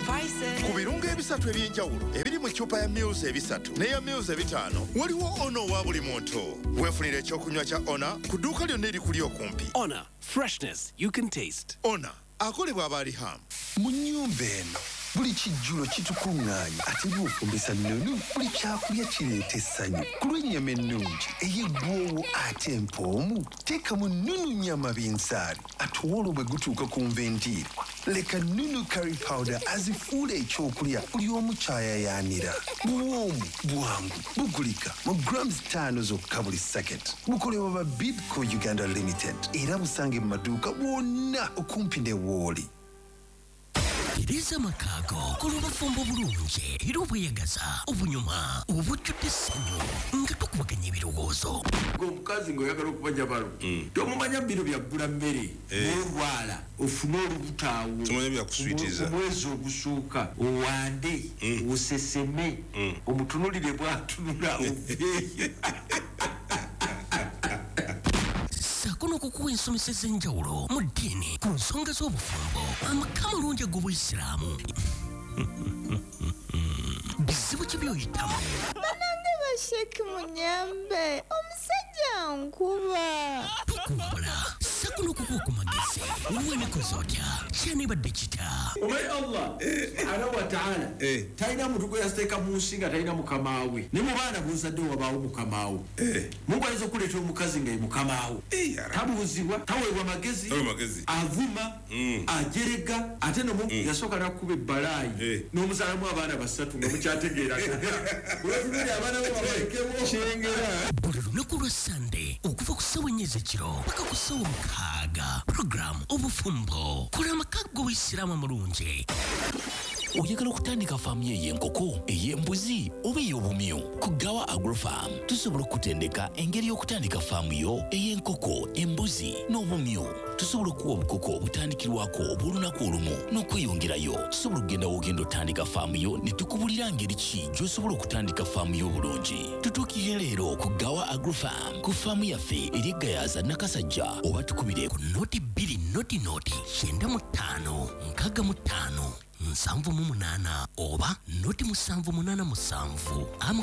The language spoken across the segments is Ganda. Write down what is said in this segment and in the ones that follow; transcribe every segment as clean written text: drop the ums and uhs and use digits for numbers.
ku birungo ebisatu eby'enjawulo ebiri mu ccupa ya Mils ebisatu n'eya Mils ebitaano waliwo ono wa buli muntu. Weefunire ekyokunywa kya Ona ku dduuka lyonna erikuli okumpi. Ona, freshness you can taste. Ona akolebwa Abaliham. Mu nnyumba eno buli kijjulo kitukuŋŋaanya ate bw'ofumbisa nnunu buli kyakulya kireeta essanyu. Ku lw'ennyama ennungi ey'eggwoowo ate empoomu teekamu nnunu nnyama binsaali ate olwo bwe gutuuka ku nvendiirwa leka nnunu curry powder azifuula ekyokulya buli omu kyayayaanira. Buwoomu bwangu bugulika mu grams 5 zokka buli saketi. Bukolebwa ba Bidco Uganda Limited era busange mu maduuka bwonna okumpi ne Wooli. Tereza Makago kulubafumbo bulungi era obweyagaza obunyuma obujjudde essanyu nga tukubaganya ebirowoozo. Omukazi ng'oyagala okubanja balo tomumanya biro byaggula mmere n'olwala ofune olubutaawo omwezi ogusooka owande oseseme omutunulire bw'atunula oveeyo. Sakono kukuwa ensomesa ez'enjawulo mu ddiini ku nsonga z'obufumbo amaka malungi ag'Obuyisiraamu. Bizibu ki by'oyitamu? Banange basheki munyambe omusajja nkuba. Tukumbula sakono kukuwa ku magezi wenekoze otya kyanibadde kita. Omanyi Allah subhanahu wa ta'ala talina muntu gwe yasiteeka mu nsi nga talina mukamaawe. Ne mu baana b'ozadde wabaawo mukamaawo. Mungu ayinza okuleeta omukazi nga ye mukamaawo. Tabuuzibwa, taweebwa magezi, avuma, ajerega, ate n'omu yasooka n'akuba ebbalaayi n'omuzaalamu abaana basatu nga mukyategeera. Olwatunuulira abaana bo babalekemu kyengera. Buli lunaku lwa Sande okuva ku ssawa 4 ez'ekiro paka ku ssawa 6 program obufumbo kola amaka g'Obuyisiraamu amulungi. Oyagala okutandika faamu ey'enkoko, ey'embuzi oba ey'obumyu? Ku Gawa Agrofarm tusobola okutendeka engeri y'okutandika faamu yo ey'enkoko, embuzi n'obumyu. Tusobola okuwa obukoko obutandikirwako obw'olunaku olumu n'okweyongerayo. Tusobola okugenda w'ogenda otandika faamu yo ne tukubulira ngeri ki gy'osobola okutandika faamu yo obulungi. Tutuukire leero ku Gawa Agrofarm ku faamu yaffe eri Gayaza Nakasajja oba tukubire ku noti 2 noti 95 65 7 oba noti 787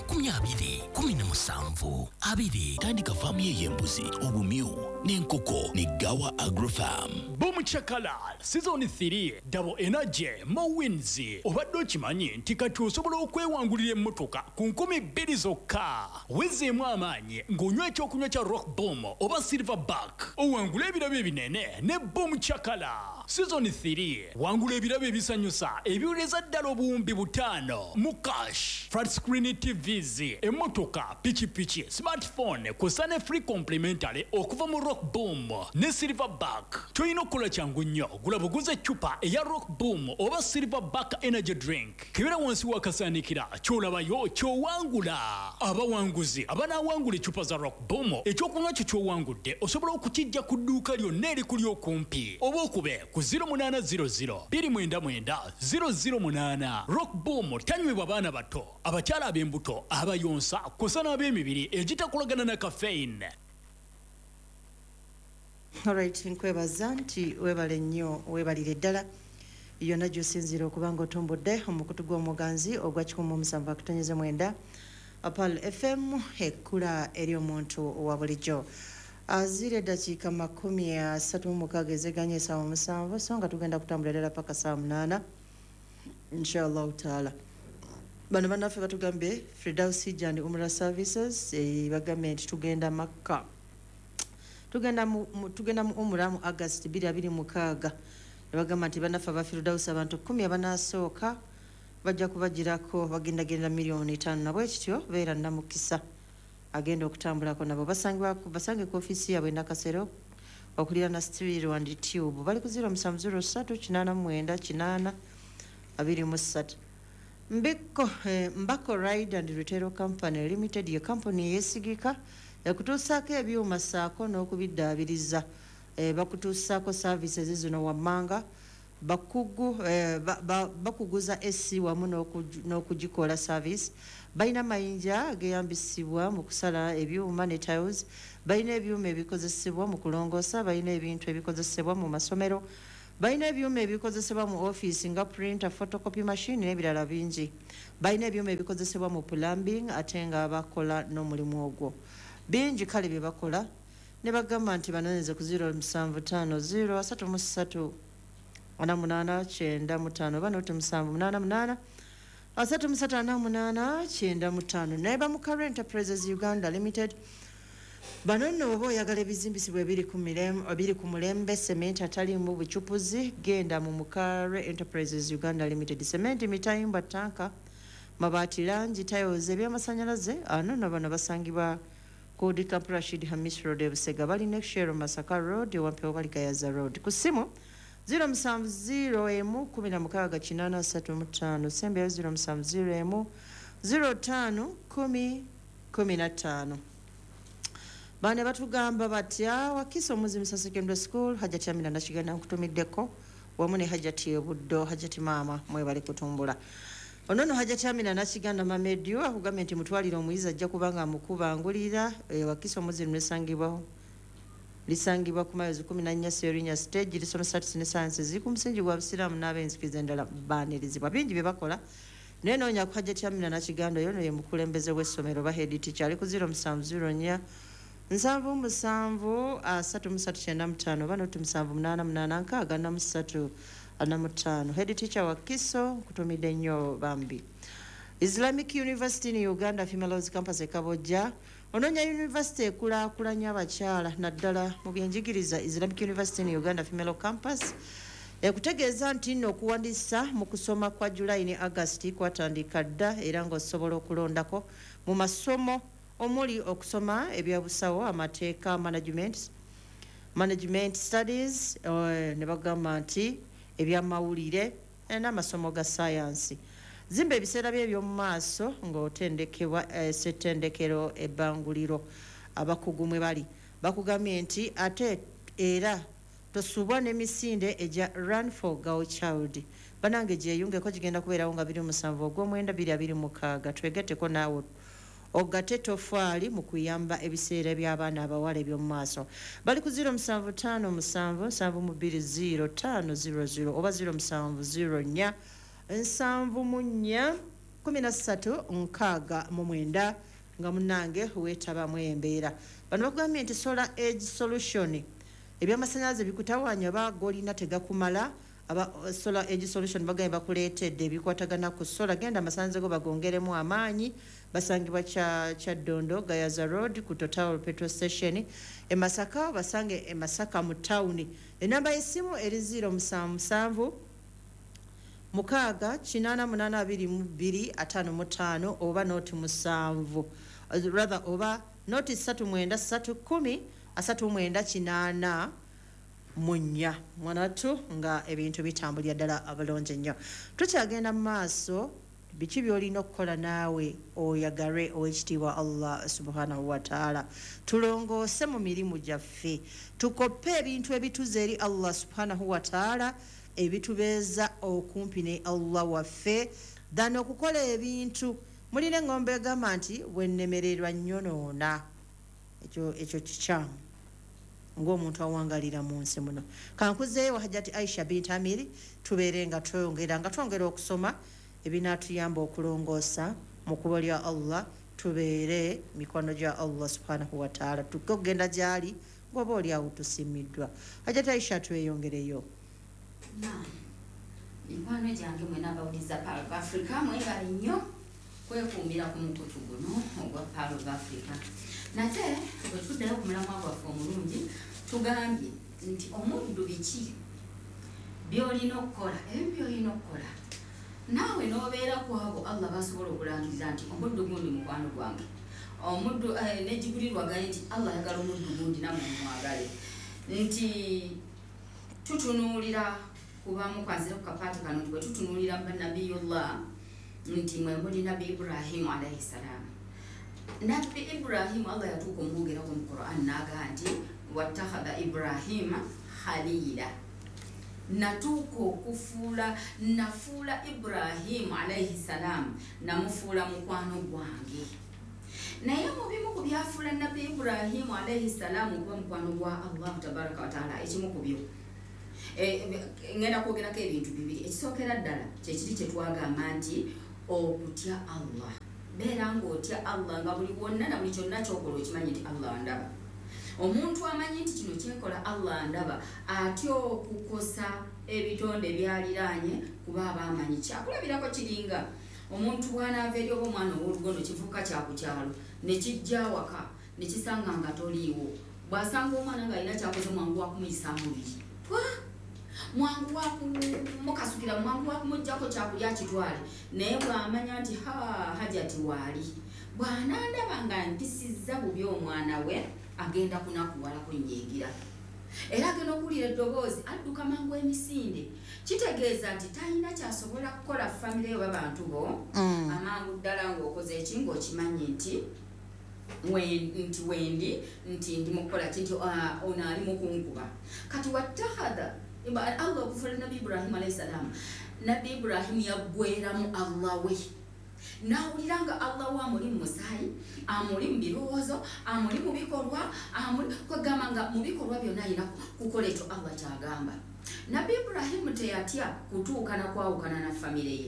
20 17 tandika faamu y'embuzi, obumyu n'enkoko ne Gawa Agrofarm. Boom Chakala Season 3 Double Energy Mo Wins. Obadde okimanyi nti kati osobola okwewangulira emmotoka ku 2,000 zokka. Wezeemu amaanyi ng'onywa ekyokunywa kya Rock Boom oba Silverback. Owangula ebirabo ebinene ne Boom Chakala. Season 3 wangula ebirabo ebisanyusa ebiwuleza ddala obuwumbi 5 mu cash. Flat screen TVs, emmotoka, pichi, smartphone kw'ossa ne free complimentary okuva mu Rock Boom ne Silverback. Toyina okukola kyangu nnyo, gula buguze eccupa eya Rock Boom oba Silverback energy drink. Kebera wansi wakasaanikira ky'olabayo ky'owangula. Abawanguzi abanaawangula eccupa za Rock Boom ekyokunywa kyo ky'owangudde osobola okukijja ku dduuka lyonna erikuli okumpi oba okube ku 0800 299 008. Rock Boom tanywebwa baana bato, abakyala ab'embuto, abayonsa kw'ossa n'ab'emibiri egitakolagana na caffeine. Alright, nkwebaza nti webale nnyo, webalire ddala yonna gy'osinziira okuba ng'otumbudde omukutu gw'omuganzi ogwa 107.9 Apal FM ekkula eri omuntu wa bulijjo. Azire dakiika 36 ezeganye essaawa 7 so nga tugenda kutambula ddala paka saa 8 inshallah taala. Bano bannaffe batugambye Firdaus Jandi Umrah Services bagambye nti tugenda Makka. Tugenda mu Umrah mu August 2026. Bagamba nti bannaffe ba Firdaus abantu 10 abanaasooka bajja kubagirako bagendagenda $5,000,000 nabwe kityo beera namukisa agenda okutambulako nabo basange ku ofisi yaabwe Nakasero okulira na Steel and Tube bali ku 0703899823. Mbako Ride and Retail Company Limited ye company yesigika ekutuusaako ebyuma saako n'okubiddaabiriza bakutuusaako services zino wammanga bakuguza SC wamu n'okugikola service. Bayina mayinja ageyambisibwa mu kusala ebyuma ne tiles, bayina ebyuma ebikozesebwa mu kulongoosa, bayina ebintu ebikozesebwa mu masomero, balina ebyuma ebikozesebwa mu office nga printer, photocopy machine n'ebirala bingi. Balina ebyuma ebikozesebwa mu plumbing ate nga bakola n'omulimu ogwo. Bingi kale bye bakola ne bagamba nti banoonyeze ku 0750 33895 bano 788 33895 naye Bamukara Enterprises Uganda Limited bano nno oba oyagala ebizimbisibwa ebiri ku mulembe cement atalimu bucupuzi genda mu Mukara Enterprises Uganda Limited. Cement, mitayimba, tanka, mabaati, langi, tiles, eby'amasannyalaze ano bano basangibwa Kodi Camp Rashid Hamis Road Busega bali next share Masaka Road Wampewo bali Gayaza Road. Ku simu 070168335 sembe 070051015. Bane batugamba batya Wakiso Muzimisa Secondary School Hajati Amina Nashigana nkutumiddeko wamu ne Hajati Ebuddo Hajati Mama mwebale kutumbula. Onono Hajati Amina Nashigana Mamedio akugambye nti mutwalira omuyizi ajja kubanga mukubangulira Wakiso Muzimu lisangibwa ku mayozi 14 Serinya stage lisomesa arts ne sciences ku musingi gwa Busiraamu n'abenzikiza endala baanirizibwa bingi bye bakola. Nenoonya ku Hajati Amina Nashiganda yono ye mukulembeze w'essomero ba head teacher ali ku 0704 7 395 bano 788 head teacher wa Kiso kutumide nnyo bambi. Islamic University in Uganda Female Campus e Kabojja ononya university ekulaakulanya abakyala naddala mu byenjigiriza. Islamic University in Uganda Female Campus ekutegeeza nti nno okuwandiisa mu kusoma kwa July ne August kwatandika dda era ng'osobola okulondako mu masomo omuli okusoma ebyabusawo, amateeka, management studies ne bagamba nti ebyamawulire n'amasomo ga science. Zimba ebiseera bye by'omu maaso ng'otendekebwa ssettendekero ebbanguliro abakugu mwe bali bakugambye nti ate era tosubwa n'emisinde egya Run for Girl Child banange gyeyungeko gigenda kubeerawo nga 27 Ogw'omwenda 2026 twegetteko naawe ogate tofaali mu kuyamba ebiseera by'abaana abawala eby'omu maaso. Bali ku 0757720500 oba 0704 74136 nga munange weetabamu embeera. Bano bagambye nti Solar Age Solution ebyamasannyalaze bikutawanya ba golina tegakumala aba Solar Age Solution bagambye bakuleetedde ebikwatagana ku solar genda amasannyalaze go bagongeremu amaanyi basangibwa kya Dondo Gayaza Road ku Total Petrol Station e Masaka basange e Masaka mu town. Enamba y'essimu eri 077 Mukaga 882255 oba noti 7 rather oba noti 39310 munya mwanatu nga ebintu bitambulira ddala abalonje nnyo. Tukyagenda mu maaso biki byolina okukola naawe oyagare owekitiibwa Allah subhanahu wa ta'ala tulongoose mu mirimu gyaffe tukoppe ebintu ebituze eri Allah subhanahu wa ta'ala ebitubeeza okumpi ne Allah waffe dana okukola ebintu. Mulina engombe egamba nti bwennemererwa nnyonoona ekyo kikyamu ng'omuntu awangalira mu nsi muno. Kankuzeewo Hajati Aisha binti Amiri tubeere nga twongera okusoma ebinaatuyamba okulongoosa mu kubo lya Allah tubeere mikono gya Allah subhanahu wa ta'ala tukogenda gyali ng'oba oliawo tusimiddwa. Hajati Aisha tweyongereyo. Mikwano gyange mwena abawuliza Pearl of Africa mwebale nnyo kwekuumira ku mukutu guno ogwa Pearl of Africa. Nate bwe tuddayo ku mulamwa gwaffe omulungi tugambye nti omuddu biki byolina okukola ebyo byolina okukola naawe n'obeera ku abo Allah basobola okulangiriza nti omuddu gundi mukwano gwange omuddu nejigulirwagaye nti Allah ayagala omuddu gundi namwe mumwagale nti tutunuulira kubamu kwanzira ku kapaati kano bwe tutunuulira bannabiyullah nti mwe muli Nabi Ibrahim alayhi salaam. Nabi Ibrahim Allah yatuuka omwogerako mu Quran n'agaa nti wattakhadha Ibrahim khalila natuuka nafuula Ibrahim alayhi salaam namufuula mukwano gwange. Naye mu bimu ku byafuula Nabi Ibrahim alayhi salaam okuba mukwano gwa Allah tabaraka wa taala ekimu ku byo ngenda kwogerako ebintu bibiri. Ekisookera ddala kyekiri kye twagamba nti okutya Allah. Beera ng'otya Allah nga buli wonna na buli kyonna ky'okola okimanyi nti Allah ndaba. Omuntu amanyi nti kino kyekola Allah ndaba atya okukosa ebitonde byaliraanye kuba aba amanyi kyakulabirako kiringa omuntu bw'anaava eri oba omwana ow'olugono kivuka kyakukyalo ne kijja waka ne kisanga nga toliiwo. Bw'asanga omwana ng'alina kyakoze mwangu wakumuyisa mubiri. Mwangu wakumukasukira mwangu wakumuggyako kyakulya kitwale naye bw'amanya nti hajati waali. Bw'anandaba nga mpisizza bubi omwana we agenda kunakuwala kunnyigira. Era agenda okuwulira eddoboozi adduka mangu emisinde. Kitegeeza nti talina kyasobola kukola famire yo babantu bo amangu ddala ng'okoze eki ng'okimanyi nti wendi nti ndi mukola kinti ono ali mukunkuba. Kati wattahadha Allah okufuula Nabi Ibrahim alayhi salaam. Nabi Ibrahim yaggweramu Allah we. Nawulira nga Allah wa amuli mu musaayi, amuli mu birowoozo, amuli mu bikolwa, kwegamba nga mu bikolwa byonna alina kukola ekyo Allah kyagamba. Nabi Ibrahim teyatya kutuuka na kwawukana na famire ye.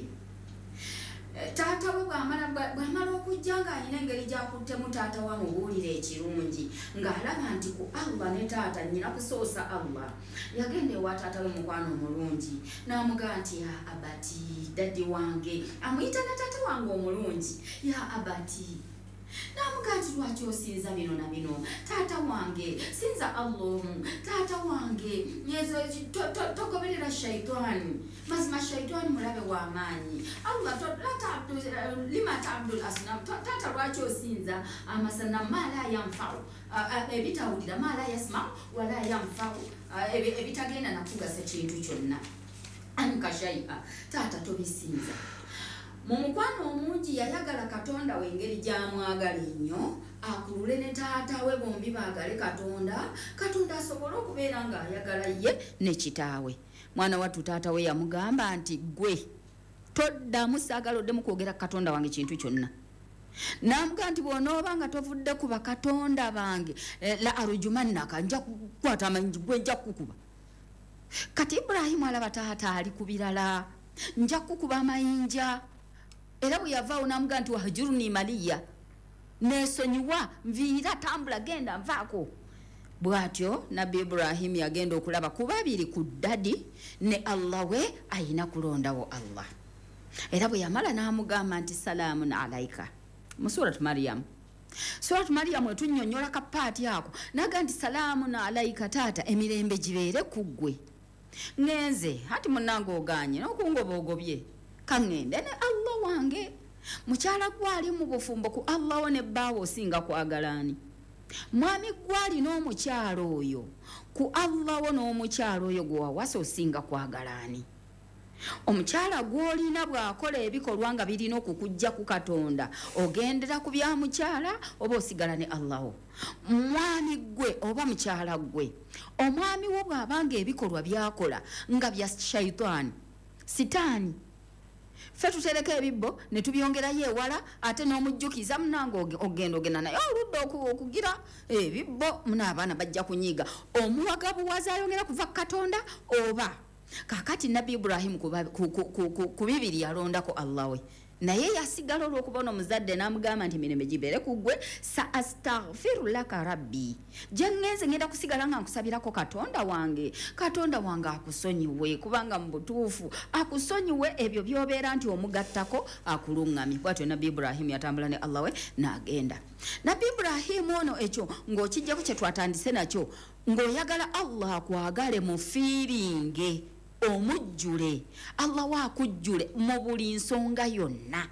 Taata we bw'amala okujja ng'alina engeri gy'akuttemu taata we amubuulira ekirungi ng'alaba nti ku Allah ne taata nnyina kusoosa Allah. Yagenda ewa taata we mukwano omulungi n'amugamba nti ya abati daddi wange, amuyita na taata wange omulungi ya abati. N'amugamba nti lwaki osinza bino na bino? Taata wange sinza Allah omu. Taata wange nyezo togoberera shaitani. Mazima shaitani mulabe w'amaanyi. Allah lima ta'budul asnam. Taata lwaki osinza amasana ma la yanfa'u ebitawulira ma la yasma'u wa la yanfa'u ebitagenda nakugasa kintu kyonna. Anka shay'a. Taata tobisinza. Mu mukwano omungi yayagala Katonda we engeri gy'amwagala ennyo akulule ne taata we bombi baagale Katonda. Katonda asobola okubeera ng'ayagala ye ne kitaawe. Mwana wattu taata we yamugamba nti gwe toddamu saagala oddemu kwogera Katonda wange kintu kyonna. N'amugamba nti bw'onooba nga tovudde ku bakatonda bange la arujumannaka nja kukwata amayinji gwe nja kukuba. Kati Ibrahimu alaba taata ali ku birala nja kukuba amayinja. Era bwe yavaawo n'amugamba nti wahjurni maliya, neesonyiwa nviira tambula genda nvaako. Bw'atyo Nabbi Ibrahim yagenda okulaba ku babiri ku ddadi ne Allah we ayina kulondawo Allah. Era bwe yamala n'amugamba nti salaamun alayka mu suratu Maryam. Suratu Maryam etunnyonnyola kapaati ako n'agamba nti salaamun alayka taata emirembe gibeere ku ggwe. Ngenze hati munnange ogaanye n'okungoboogobye kaŋŋende ne Allah wange. Mukyala gwali mu bufumbo ku Allah wo ne bbaawo osinga kwagalani. Mwami gwali n'omukyalo oyo ku Allah wo n'omukyalo oyo gwe wawasa osinga kwagalani. Omukyala gw'olina bw'akola ebikolwa nga birina okukujja ku Katonda ogendera ku bya mukyala oba osigala ne Allah wo. Mwami gwe oba mukyala gwe omwami wo bw'abanga ebikolwa byakola nga bya shaitani sitaani, ffe tutereka ebibbo ne tubyongerayo ewala ate n'omujjukiza munange ogenda naye oludde okugira ebibbo munaabaana bajja kunyiga. Omuwagabuwaza ayongera kuva ku Katonda oba kakati Nabbi Ibrahim ku bibiri yalondako Allah we. Naye yasigala olw'okubona omuzadde n'amugamba nti mirembe gibeere ku ggwe sa astaghfiru laka rabbi. Gye ngenze ngenda kusigala nga nkusabirako Katonda wange. Katonda wange akusonyiwe kubanga mu butuufu akusonyiwe ebyo by'obeera nti omugattako akuluŋŋamye. Bw'atyo Nabbi Ibrahim yatambula ne Allah we n'agenda. Nabbi Ibrahim ono ekyo ng'okijjako kye twatandise nakyo ng'oyagala Allah akwagale mu fiiringe omujjule. Allah waakujjule mu buli nsonga yonna.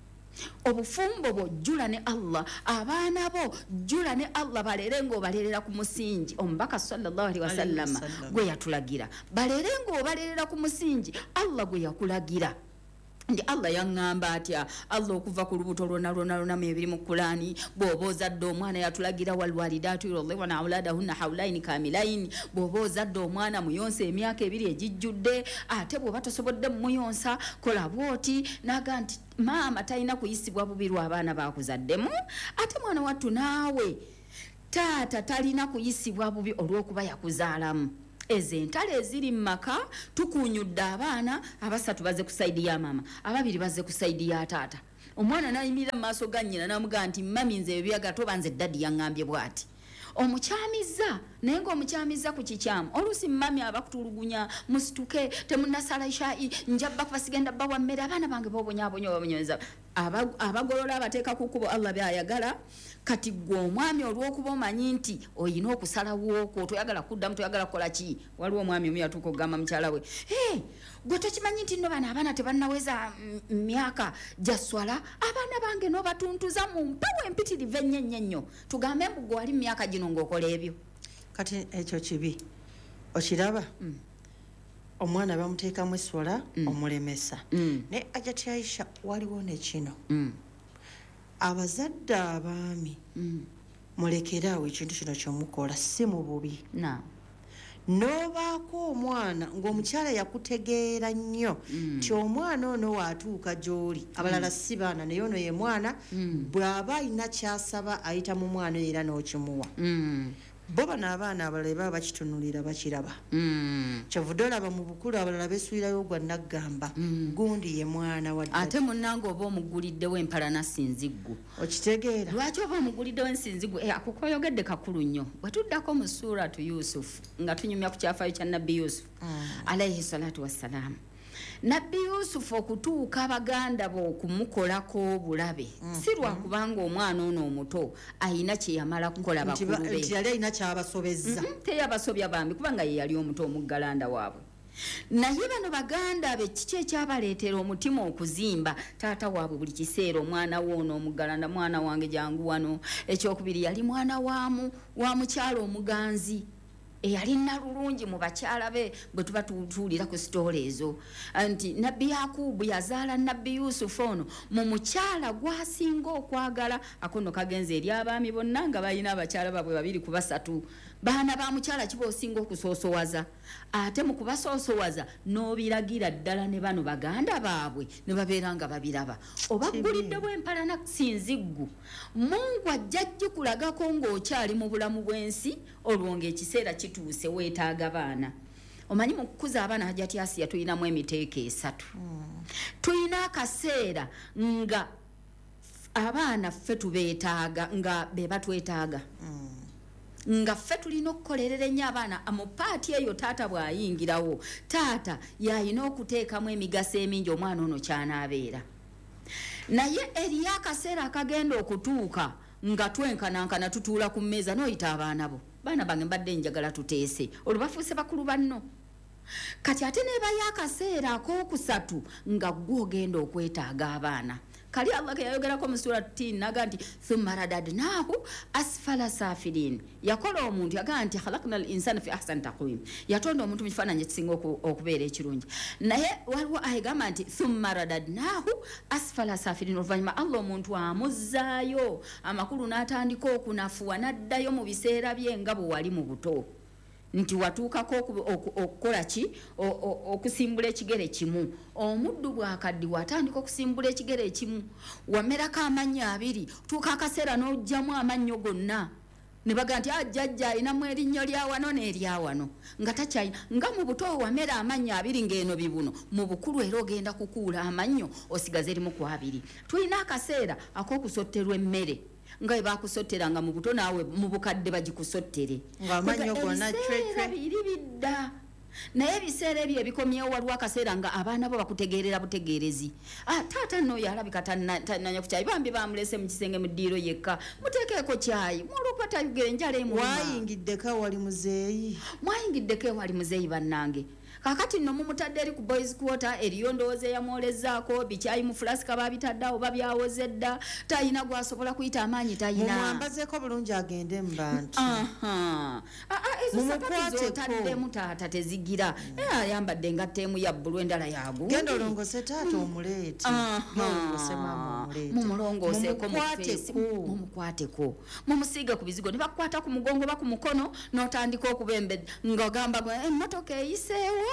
Obufumbo bw'ojjula ne Allah, abaana bo jjula ne Allah balere ng'obalerera ku musingi. Omubaka sallallahu alaihi wasallam gwe yatulagira balere ng'obalerera ku musingi Allah gwe yakulagira. Ndi Allah yaŋŋamba atya Allah okuva ku lubuto lwonna ebiri mu Qur'ani bw'oba ozadde omwana yatulagira walwalidaatu yurdi'na awladahunna hawlaini kamilaini. Bw'oba ozadde omwana muyonsa emyaka 2 egijjudde, ate bw'oba tosobodde muyonsa kola bwoti. Naga nti maama talina kuyisibwa bubi lw'abaana bakuzaddemu, ate mwana wattu naawe taata talina kuyisibwa bubi olw'okuba yakuzaalamu. ezentale eziri mu maka tukunyudde abaana abasatu baze ku saidi ya mama ababiri baze ku saidi ya taata omwana nayimirira mu maaso ga nnyina n'amugaa nti mami nze ebyaga toba nze daddi yaŋŋambye bw'ati omukyamiza naye ng'omukyamiza ku kikyamu oluusi mami abakutulugunya musituke temunnasala shayi njabba kubasigenda bba wa mmere abaana bange boobonyaabonya obabonyeza abagolola abateeka ku kkubo allah byayagala kati gwe omwami olw'okuba omanyi nti oyina okusalawooko toyagala kuddamu toyagala kukola ki waliwo omwami omu yatuuka okugamba mukyala we gwe tokimanyi nti nno bano abaana tebannaweza myaka gyaswala abaana bange n'obatuntuza mu mpewo empitirivu ennyo tugambe mbu gwe wali mu myaka gino ng'okola ebyo kati ekyo kibi okiraba omwana bamuteekamu essola omulemesa naye ajati aisha waliwo nekino abazadde abaami mulekeraawo ekintu kino kyomukola si mu bubi n'obaako omwana ng'omukyala yakutegeera nnyo nti omwana ono waatuuka gy'oli abalala si baana naye ono ye mwana bw'aba alina kyasaba ayita mu mwana era n'okimuwa bo bano abaana abalala baba bakitunulira bakiraba kyavudde olaba mu bukulu abalala besuulirayo gwa naggamba gundi ye mwana wa ate munnange oba omuguliddewo empala nasinziggu okitegeera lwaki oba omuguliddewo ensinziggu akukoyogedde kakulu nnyo bwe tuddako mu suratu yusufu nga tunyumya ku kyafaayo kya nabbi yusufu alaihi salatu wassalaamu nabbi yusufu okutuuka abaganda be okumukolako obulabe si lwakubanga omwana ono omuto ayina kye yamala kukola bakulu be nti yali ayina kyabasobezza teyabasobya bambi kubanga ye yali omuto omuggalanda waabwe naye bano baganda be kiki ekyabaleetera omutima okuzimba taata waabwe buli kiseera omwana we ono omuggalanda mwana wange jangu wano ekyokubiri yali mwana wa mukyala omuganzi eyali nalulungi mu bakyala be bwe tuba tutuulira ku sitoola ezo nti nabbi yakubu yazaala nabbi yusufu ono mu mukyala gwasinga okwagala akono kagenza eri abaami bonna nga balina abakyala babwe 2 ku 3 baana ba mukyala kiba osinga okusoosowaza ate mu kubasoosowaza n'obiragira ddala ne bano baganda baabwe ne babeera nga babiraba obaggulidde bw'empala nasinziggu mungu ajja kulagako ng'okyali mu bulamu bw'ensi olwo ng'ekiseera kituuse weetaaga baana omanyi mu kukuza abaana hajati asiya tulinamu emiteeko 3 tulina akaseera nga abaana ffe tubeetaaga nga be batwetaaga nga ffe tulina okukolerera ennyo abaana mu paati eyo taata bw'ayingirawo taata yalina okuteekamu emigaso emingi omwana ono kyanaabeera naye eriyo akaseera akagenda okutuuka nga twenkanankana tutuula ku mmeeza n'oyita abaana bo baana bange mbadde njagala tuteese olwo bafuuse bakulu banno kati ate neebayo akaseera ak'okusatu nga gw'ogenda okwetaaga abaana kali Allah yayogerako mu surati naga nti thumma radadnahu asfala safilin yakola omuntu yaga nti khalaqnal insana fi ahsani taqwim yatonda omuntu mu kifaananyi ekisinga okubeera ekirungi naye waliwo ayegamba nti thumma radadnahu asfala safilin oluvannyuma Allah omuntu amuzzaayo amakulu n'atandika okunafuwa n'addayo mu biseera bye nga bwe wali mu buto nti watuukako okukola ki okusimbula ekigere kimu omuddu bwakaddi watandika okusimbula ekigere kimu wamerako amannyo 2 tuuka akaseera n'ojjamu amannyo gonna ne baga nti ajjajja alinamu erinnyo lyawano n'eryawano nga takyalina nga mu buto wamera amannyo 2 ng'eno bibuno mu bukulu era ogenda kukuula amannyo osigaze erimu ku 2 tulina akaseera ak'okusotterwa emmere nga bakusotteranga mu buto naawe mu bukadde bagikusottere ng'amannyo gonna cwecwe biri bidda naye ebiseera ebyo ebikomyewo waliwo akaseera nga abaana bo bakutegeerera butegeerezi taata nno yalabika tananya ku kyayi bambi bamulese mu kisenge mu ddiiro yekka muteekeeko kyayi mwolwokuba tayogere enjala mwayingiddeko wali muzeeyi wali muzeeyi bannange kakati nno mumutadde eri ku boys quarter eriyo ndowooza eyamwolezaako bikyayi mu fulasika babitadde awo babyawoze dda talina gwasobola kuyita amaanyi talina mumwambazeeko bulungi agende mu bantu ezo sapatu zotaddemu taata tezigira ayambadde engatta emu ya bbulu endala yagundi genda olongose taata omuleeti olongose maama omuleeti mumulongoseeko mumukwateko mumusiige ku bizigo ne bakukwata ku mugongo ba ku mukono n'otandika okubembedde ng'ogamba emmotoka eyiseewo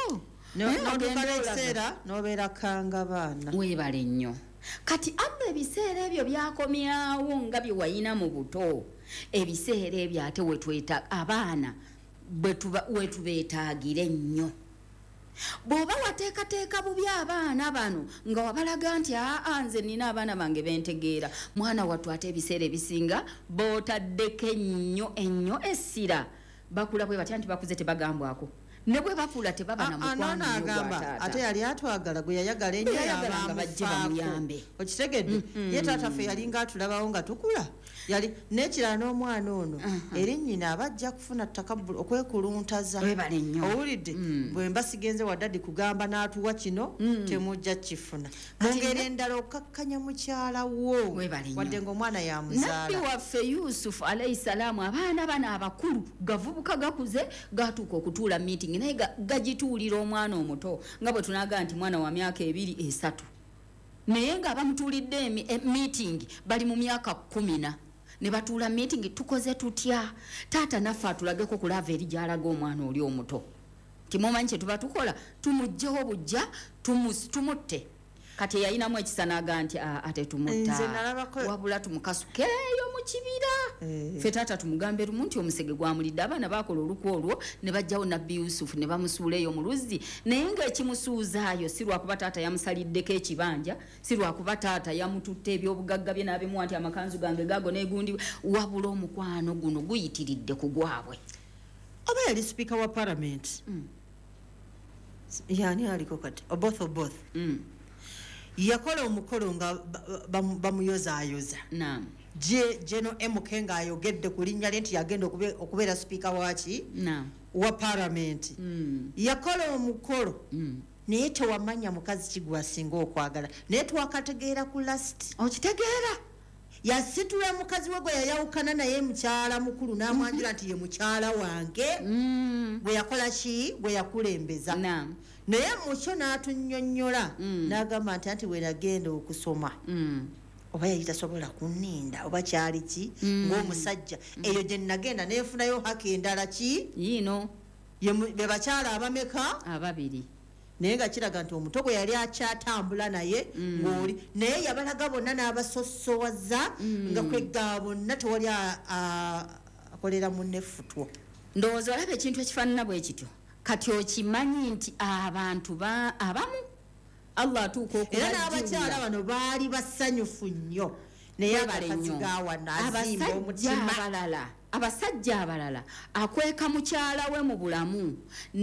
nobeera kanga baana weebale nnyo kati amma ebiseera ebyo byakomyawo nga bye wayina mu buto ebiseera ebyo ate wetweta abaana wetubeetaagire nnyo. Bw'oba wateekateeka bubi abaana bano nga wabalaga nti nze nina abaana bange bentegeera, mwana wattu ate ebiseera ebisinga b'otaddeko ennyo essira, bakula bwe batya nti bakuze tebagambwako. Ne bwe bakula tebaba na mukwano agamba ate yali atwagala gwe yayagala ennyo yabamuyambe. Okitegedde? Ye taata ffe yalinga atulabawo nga tukula. Yali n'ekirala n'omwana ono eri nnyina abajja kufuna takabbula okwekuluntaza. Owulidde? Bwe mba sigenze waddadi kugamba n'atuwa kino temujja kifuna. Mu ngeri endala okakkanya mukyala wo wadde ng'omwana yamuzaala. Nabbi waffe Yusufu alayhi salaamu abaana bano abakulu gavubuka gakuze gatuuka okutuula meeting naye gagituulira omwana omuto nga bwe tunaga nti mwana wa myaka 2-3 naye nga bamutuulidde meeting bali mu myaka 10 ne batuula meeting tukoze tutya taata naffe atulageko kulava eri gy'alaga omwana oli omuto timumanyi kye tuba tukola tumugjeho bujja tumutte kati yayinamu ekisa naga nti ate tumutta wabula tumukasukeeyo mu kibira ffe taata tumugambe lumu nti omusege gwamulidde abaana bakola olukwa olwo ne bajjawo nabbi Yusufu ne bamusuula eyo mu luzzi naye ng'ekimusuuzaayo si lwakuba taata yamusaliddeko ekibanja si lwakuba taata yamututte ebyobugagga bye n'abimuwa nti amakanzu gange gaago n'egundi wabula omukwano guno guyitiridde ku gwabwe. Oba yali speaker wa parliament yani aliko kati both yakola omukolo nga bamuyozaayoza. Naam. Jeno MK ng'ayogedde ku linnya lye nti yagenda okubeera speaker waki wa parliament. Yakola omukolo naye tewamanya mukazi kigwasinga okwagala naye twakategeera ku last. Okitegeera? Yasitula mukazi we gwe yayawukana naye mukyala mukulu n'amwanjula nti ye mukyala wange gwe yakola ki gwe yakulembeza. Naye mukyo n'atunnyonnyola n'agamba nti we nagenda okusoma oba yali tasobola kunninda oba kyali ki ng'omusajja eyo gye nagenda neefunayo haki endala ki yiino be bakyala abameka 2 naye nga kiraga nti omuto gwe yali akyatambula naye ng'oli naye yabalaga bonna n'abasossowaza nga kweggaa bonna tewali akolera munnefutwo. Ndowooza olaba ekintu ekifaanana bwe kityo kati okimanyi nti abantu abamu Allah atuuka okubajjula era n'abakyala bano baali basanyufu nnyo naye abakazi gaawana azimba omutima. Abasajja abalala akweka mukyala we mu bulamu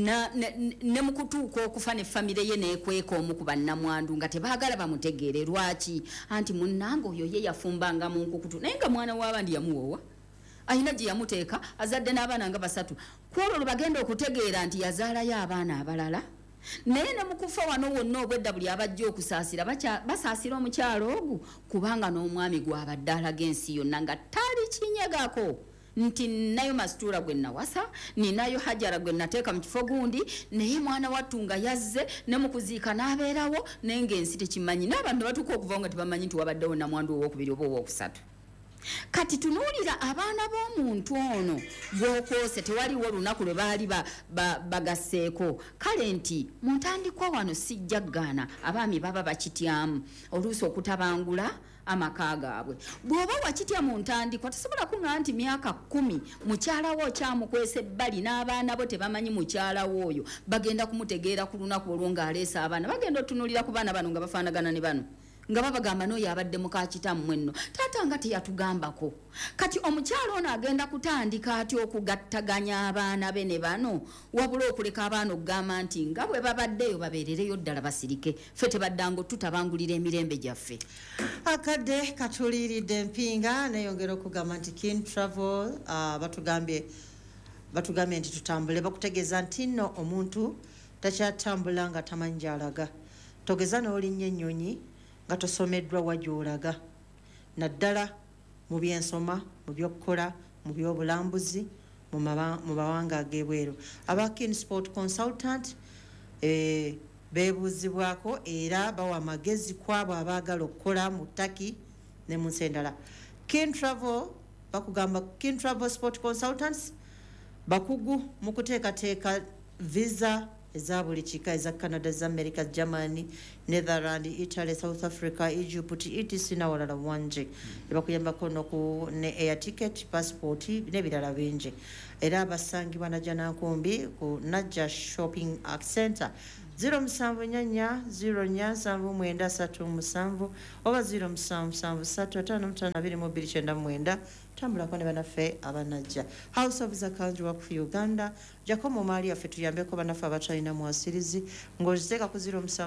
ne mu kutuuka okufa ne famire ye neekweka omu ku bannamwandu nga tebaagala bamutegeere lwaki anti munnange oyo ye yafumbanga mu nkukutu naye nga mwana w'abandi yamuwoowa ayina gye yamuteeka azadde n'abaana nga 3 kwolwo bagenda okutegeera nti yazaalayo abaana abalala naye ne mu kufa wano wonna obwedda buli abajja okusaasira basaasira omukyalo ogwo kubanga n'omwami gw'abadde alaga ensi yonna nga tali kinyegako nti ninayo masituula gwe nawasa ninayo hajara gwe nateeka mu kifo gundi naye mwana wattu nga yazze ne mu kuziika n'abeerawo naye ng'ensi tekimanyi n'abantu batuuka okuvawo nga tebamanyi nti wabaddewo namwandu owokubiri oba owokusatu. Kati tunuulira abaana b'omuntu ono gw'okoose tewaliwo olunaku lwe baali bagasseeko kale nti mu ntandikwa wano sijja ggaana abaami baba bakityamu oluusi okutabangula amaka gaabwe. Bw'oba wakitya mu ntandikwa tasobola kuŋŋa nti myaka 10 mukyalawo kyamukwesa ebbali n'abaana bo tebamanyi mukyalawo oyo bagenda kumutegeera ku lunaku olwo ng'aleese abaana bagenda otunuulira ku baana bano nga bafaanagana ne bano nga babagamba n'oyo abadde mukakitammwe nno taata nga teyatugambako. Kati omukyalo ono agenda kutandika ati okugattaganya abaana be ne bano wabula okuleka abaana okugamba nti nga bwe babaddeyo babeerereyo ddala basirike ffe tebaddango tutabangulira emirembe gyaffe. Akadde katuliiridde mpinga neyongera okugamba nti King Travel batugambye nti tutambule bakutegeeza nti nno omuntu takyatambula nga tamanyi gy'alaga togeza n'olinnya ennyonyi nga tosomeddwa wajyolaga naddala mu byensoma mu byokkola mu byobulambuzi mu mawanga ag'ebweru. aba King Sport Consultant beebuuzibwako era bawa amagezi kwabo abaagala okukola mu Turkey ne mu nsi endala. King Travel bakugamba King Travel Sport Consultants bakugu mu kuteekateeka visa eza buli kika eza Canada, za America, Germany, Netherland, Italy, South Africa, Egypt, etc n'awalala wangi. Bakuyambako ne air ticket, passport n'ebirala bingi. Era abasangibwa Najja Nankumbi ku Najja Shopping Center 079097337 oba 0773555229 tambulako ne banaffe abanajja. House of Zakanji wa ku Uganda Jacomo mali yaffe tuyambeko banaffe abatalina mwasirizi ng'oziteeka ku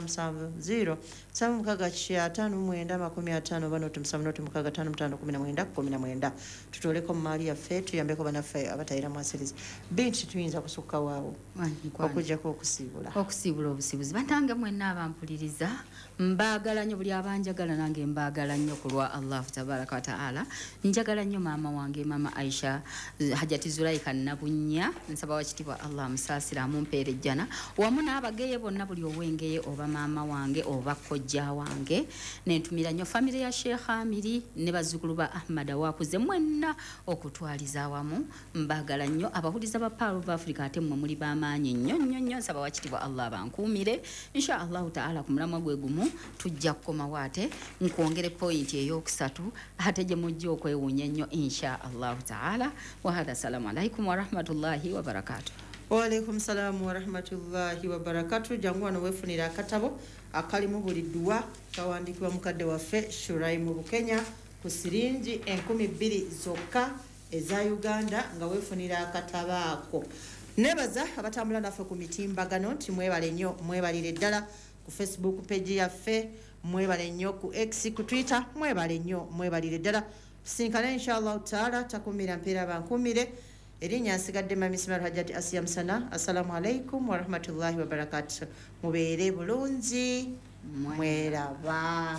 0770755950 tutoleko mali yaffe tuyambeko banaffe abatalina mwasirizi. Binti tuyinza kusukka waawo okujjako okusiibula obusibuzi bantange mwenna abampuliriza mbaagala nnyo buli abanjagala nange mbaagala nnyo ku lwa Allahu tabaraka wa taala. Njagala nnyo maama wange Mama Aisha Hajati Zulaika Nabunya nsaba wakitibwa Allah musaasira amumpeerejjana wamu n'abageeye bonna buli owengeye oba maama wange oba kojja wange nentumira nnyo famire ya Sheikh Amiri ne bazzukulu ba Ahmad Awakuze mwenna okutwaliza awamu mbaagala nnyo abahuliza ba Pearl of Africa ate mmwe muli b'amaanyi nnyo nsaba wakitibwa Allah bankuumire insha Allahu taala ku mulamwa gwe gumu tujja kukomawo ate nkwongere point ey'okusatu ate gye mujja okwewuunya ennyo insha Allahu taala. Wa hadha assalamu alaikum wa rahmatullahi wa barakatuh. Wa alaikum salamu wa rahmatullahi wa barakatuh. Jangu wano weefunira akatabo akalimu buli dduwa kawandiikibwa mukadde waffe Shuraimu Bukenya ku siringi 20,000 zokka eza Uganda nga weefunira akatabo ako. Nebaza abatambula naffe ku mitimbagano nti mwebale nnyo mwebalire ddala ku Facebook page yaffe, mwebale nnyo ku X, ku Twitter, mwebale nnyo mwebalire ddala. Tusinkane inshallah taala takumira mpeera bankumire. Erinnya nsigadde Mamisima Hajjati Asiya Musana. Assalamu alaikum wa rahmatullahi wa barakatuh. Mubeere bulungi mweraba.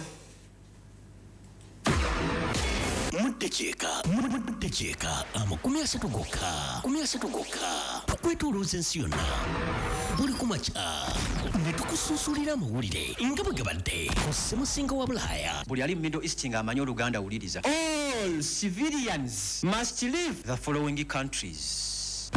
Muddekeka amakumi asatu gokka tukwetolooza ensi yonna buli kumakya ne tukusuusulira amawulire nga bwe gabadde ku ssemusinga wa Bulaaya. Buli ali mu Middle East ng'amanyi Oluganda awuliriza. All civilians must leave the following countries.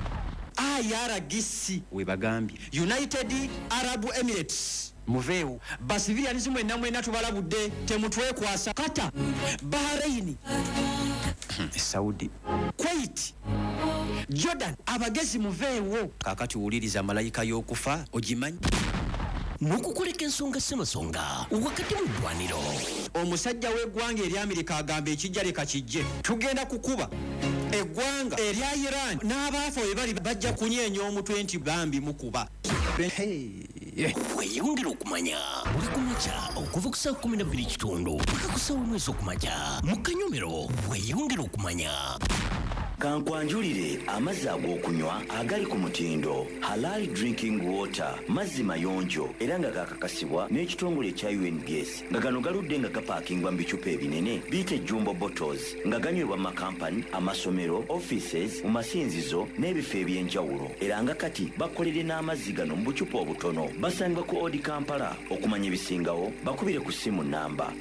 IRGC we bagambye United Arab Emirates muveewo basivilians mwenna tubalabudde temutwekwasa. Qatar, Bahrain, Saudi, Kuwait, Jordan abagezi muveewo. Kaakati wuliriza malayika y'okufa ogimanyi n'okukoleka ensonga ssemasonga wakati mu ddwaniro. Omusajja w'eggwanga eri Amerika agamba ekijja leka kijje. Tugenda kukuba eggwanga erya Iran n'abaafa we bali bajja kunyeenya omutwe nti bambi mukuba. Weeyongera okumanya buli kumakya okuva ku saa 12:00 paka ku saa 1 ez'okumakya mu Kanyomero. Weeyongera okumanya. Kankwanjulire amazzi ag'okunywa agali ku mutindo Halal Drinking Water, mazzi mayonjo era nga gakakasibwa n'ekitongole ekya UNBS nga gano galudde nga gapaakingwa mu bicupa ebinene biyite jumbo bottles nga ganywebwa mu makampani, amasomero, offices, mu masinzizo n'ebifo eby'enjawulo era nga kati bakolere n'amazzi gano mu bucupa obutono. Basangibwa ku Odi Kampala. Okumanya ebisingawo bakubire ku ssimu namba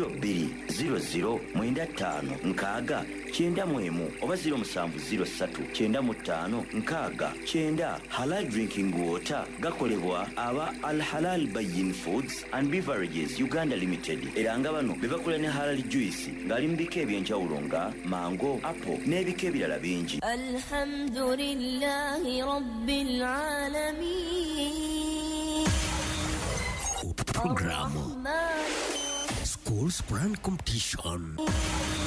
02009569 oba 07039569. Halal Drinking Water gakolebwa aba Al Halal Bayin Foods and Beverages Uganda Limited era nga bano bebakola ne Halal Juice ngali mu bika ebyenjawulo nga mango, apple n'ebika ebirala bingi. Alhamdulillahi Rabbil Alamin. Programu Schools Brand Competition.